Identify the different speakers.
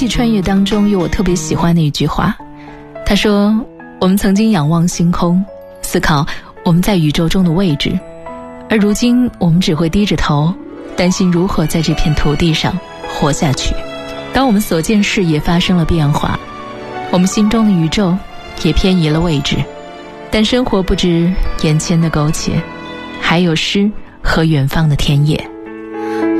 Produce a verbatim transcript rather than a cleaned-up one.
Speaker 1: 际穿越当中有我特别喜欢的一句话，他说，我们曾经仰望星空，思考我们在宇宙中的位置，而如今我们只会低着头，担心如何在这片土地上活下去。当我们所见视野发生了变化，我们心中的宇宙也偏移了位置，但生活不止眼前的苟且，还有诗和远方的田野。